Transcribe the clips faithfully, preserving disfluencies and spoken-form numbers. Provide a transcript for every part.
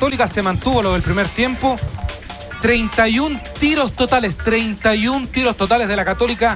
Católica se mantuvo lo del primer tiempo. treinta y uno tiros totales, treinta y uno tiros totales de la Católica.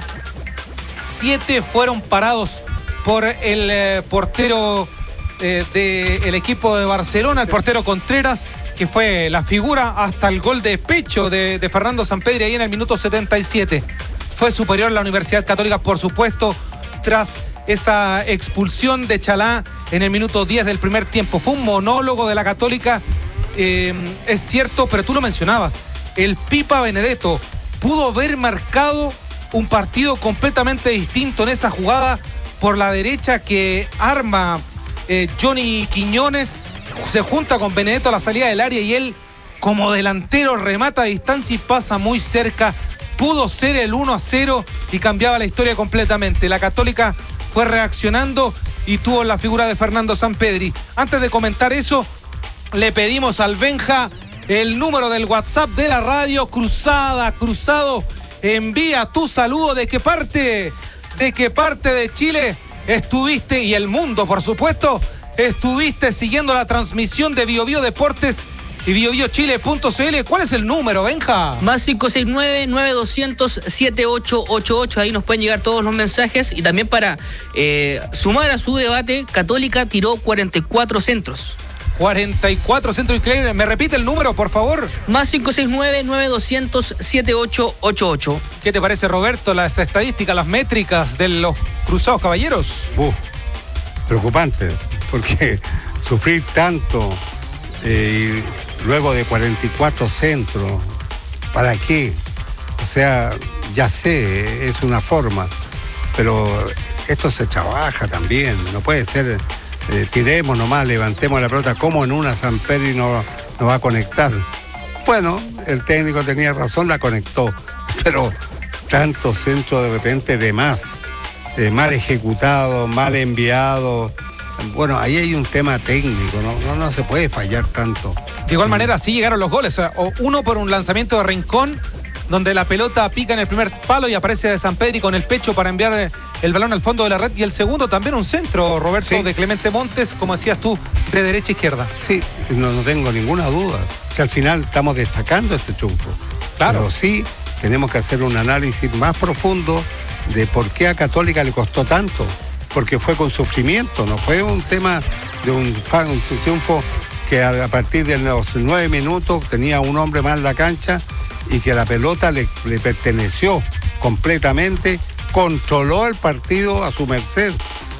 siete fueron parados por el eh, portero eh, del equipo de Barcelona, el portero Contreras, que fue la figura hasta el gol de pecho de, de Fernando Sampedri ahí en el minuto setenta y siete. Fue superior a la Universidad Católica, por supuesto, tras esa expulsión de Chalá en el minuto diez del primer tiempo. Fue un monólogo de la Católica, eh, es cierto, pero tú lo mencionabas. El Pipa Benedetto pudo haber marcado un partido completamente distinto en esa jugada por la derecha que arma eh, Johnny Quiñones. Se junta con Benedetto a la salida del área y él, como delantero, remata a distancia y pasa muy cerca. Pudo ser el uno a cero y cambiaba la historia completamente. La Católica fue reaccionando y tuvo la figura de Fernando Sampedri. Antes de comentar eso, le pedimos al Benja el número del WhatsApp de la radio. Cruzada, Cruzado, envía tu saludo. ¿De qué parte? ¿De qué parte de Chile estuviste? Y el mundo, por supuesto, estuviste siguiendo la transmisión de Bio Bio Deportes y bio bio chile punto c l. ¿Cuál es el número, Benja? Más cinco seis nueve, nueve dos cero cero, siete ocho ocho ocho. Ahí nos pueden llegar todos los mensajes. Y también para eh, sumar a su debate, Católica tiró cuarenta y cuatro centros. cuarenta y cuatro centros increíbles. ¿Me repite el número, por favor? Más cinco seis nueve, nueve dos cero cero, siete ocho ocho ocho. ¿Qué te parece, Roberto, las estadísticas, las métricas de los Cruzados Caballeros? Uh, preocupante, porque sufrir tanto eh, y luego de cuarenta y cuatro centros, ¿para qué? O sea, ya sé, es una forma, pero esto se trabaja también, no puede ser... Eh, tiremos nomás, levantemos la pelota, como en una Sampedri no, no va a conectar. Bueno, el técnico tenía razón, la conectó, pero tantos centros de repente de más, eh, mal ejecutado, mal enviado. Bueno, ahí hay un tema técnico, no, no, no se puede fallar tanto. De igual manera, sí llegaron los goles, o uno por un lanzamiento de Rincón, donde la pelota pica en el primer palo y aparece de Sampedri con el pecho para enviar el balón al fondo de la red, y el segundo también un centro, Roberto, sí, de Clemente Montes, como decías tú, de derecha a izquierda. Sí, no, no tengo ninguna duda. O sea, al final estamos destacando este triunfo. Claro. Pero sí tenemos que hacer un análisis más profundo de por qué a Católica le costó tanto. Porque fue con sufrimiento, no fue un tema de un, un triunfo que a, a partir de los nueve minutos tenía un hombre más en la cancha y que la pelota le, le perteneció completamente, controló el partido a su merced,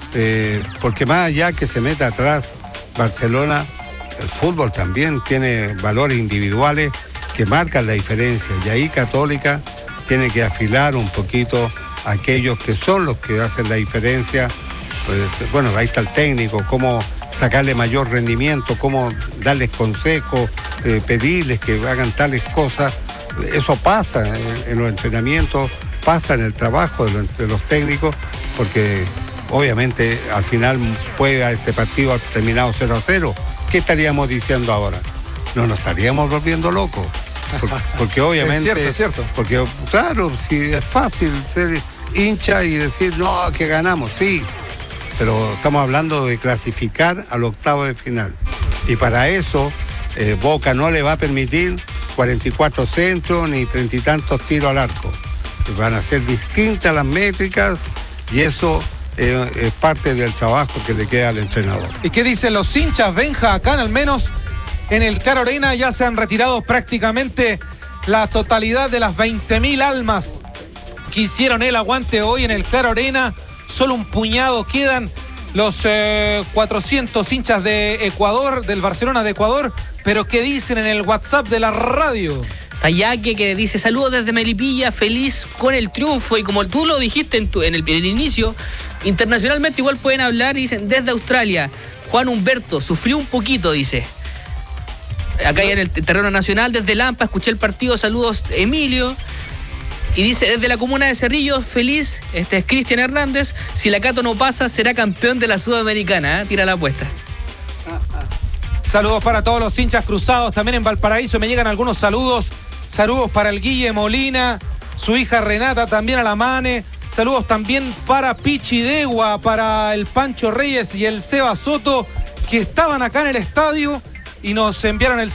eh, porque más allá que se meta atrás Barcelona, el fútbol también tiene valores individuales que marcan la diferencia, y ahí Católica tiene que afilar un poquito a aquellos que son los que hacen la diferencia. Pues, bueno, ahí está el técnico, cómo sacarle mayor rendimiento, cómo darles consejos, eh, pedirles que hagan tales cosas. Eso pasa en, en los entrenamientos, pasa en el trabajo de los, de los técnicos, porque obviamente al final puede este partido haber terminado cero a cero. ¿Qué estaríamos diciendo ahora? No nos estaríamos volviendo locos. Porque, porque obviamente... Es cierto, es cierto. Porque claro, si es fácil ser hincha y decir, no, que ganamos, sí. Pero estamos hablando de clasificar al octavo de final. Y para eso, eh, Boca no le va a permitir cuarenta y cuatro centros ni treinta y tantos tiros al arco. Van a ser distintas las métricas y eso eh, es parte del trabajo que le queda al entrenador. ¿Y qué dicen los hinchas, Benja? Acá al menos en el Claro Arena ya se han retirado prácticamente la totalidad de las veinte mil almas que hicieron el aguante hoy en el Claro Arena. Solo un puñado quedan, los eh, cuatrocientos hinchas de Ecuador, del Barcelona de Ecuador. Pero ¿qué dicen en el WhatsApp de la radio? Tayaque, que dice: saludos desde Melipilla, feliz con el triunfo. Y como tú lo dijiste en, tu, en, el, en el inicio, internacionalmente igual pueden hablar y dicen: desde Australia, Juan Humberto, sufrió un poquito, dice. Acá ya en el terreno nacional, desde Lampa, escuché el partido, saludos Emilio. Y dice: desde la comuna de Cerrillo, feliz, este es Cristian Hernández, si la Cato no pasa, será campeón de la Sudamericana, ¿eh? Tira la apuesta. Saludos para todos los hinchas cruzados, también en Valparaíso me llegan algunos saludos. Saludos para el Guille Molina, su hija Renata, también a la Mane. Saludos también para Pichi Degua, para el Pancho Reyes y el Seba Soto, que estaban acá en el estadio y nos enviaron el